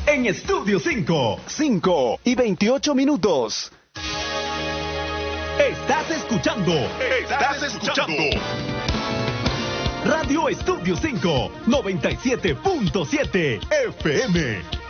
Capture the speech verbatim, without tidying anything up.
en Estudio cinco. cinco y veintiocho minutos. Estás escuchando. Estás escuchando. Radio Estudio cinco, noventa y siete punto siete F M.